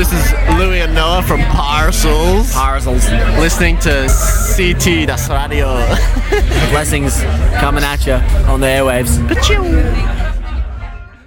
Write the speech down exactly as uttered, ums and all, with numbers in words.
This is Louis and Noah from Parcels. Parcels. Listening to C T, das Radio. Blessings coming at you on the airwaves. Ka-choo.